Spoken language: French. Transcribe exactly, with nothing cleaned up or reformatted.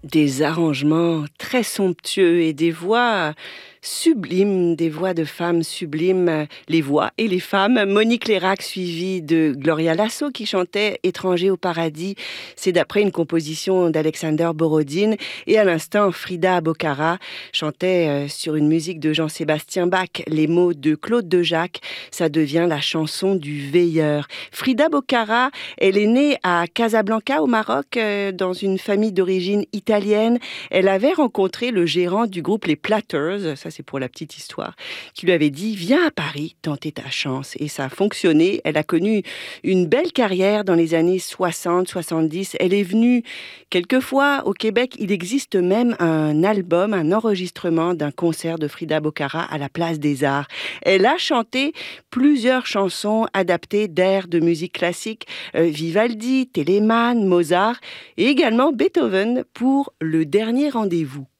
Des arrangements très somptueux et des voix sublimes, des voix de femmes sublimes, les voix et les femmes. Monique Lérac, suivie de Gloria Lasso, qui chantait Étranger au paradis. C'est d'après une composition d'Alexander Borodine. Et à l'instant, Frida Bocara chantait sur une musique de Jean-Sébastien Bach, les mots de Claude Dejac. Ça devient la chanson du veilleur. Frida Bocara, elle est née à Casablanca, au Maroc, dans une famille d'origine italienne. Elle avait rencontré le gérant du groupe Les Platters, ça c'est pour la petite histoire, qui lui avait dit « Viens à Paris, tenter ta chance ». Et ça a fonctionné. Elle a connu une belle carrière dans les années soixante soixante-dix. Elle est venue quelquefois au Québec. Il existe même un album, un enregistrement d'un concert de Frida Bocara à la Place des Arts. Elle a chanté plusieurs chansons adaptées d'airs de musique classique, euh, Vivaldi, Telemann, Mozart et également Beethoven pour Le Dernier Rendez-vous.